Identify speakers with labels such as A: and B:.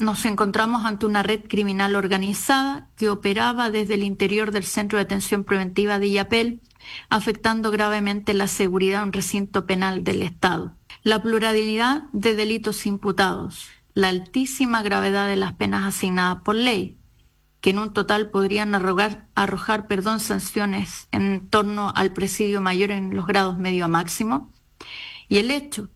A: nos encontramos ante una red criminal organizada que operaba desde el interior del Centro de Detención Preventiva de Illapel, afectando gravemente la seguridad de un recinto penal del Estado. La pluralidad de delitos imputados, la altísima gravedad de las penas asignadas por ley, que en un total podrían arrojar sanciones en torno al presidio mayor en los grados medio a máximo, y el hecho